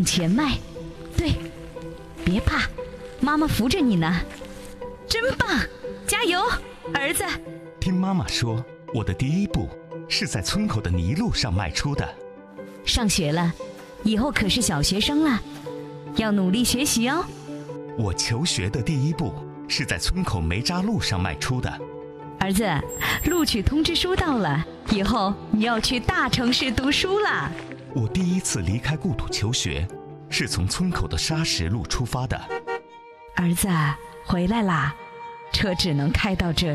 往前迈，对，别怕，妈妈扶着你呢，真棒，加油，儿子。 听妈妈说，我的第一步是在村口的泥路上迈出的。 上学了，以后可是小学生了，要努力学习哦。 我求学的第一步是在村口煤渣路上迈出的。 儿子，录取通知书到了，以后你要去大城市读书了。 我第一次离开故土求学，是从村口的沙石路出发的。 儿子，回来啦，车只能开到这里。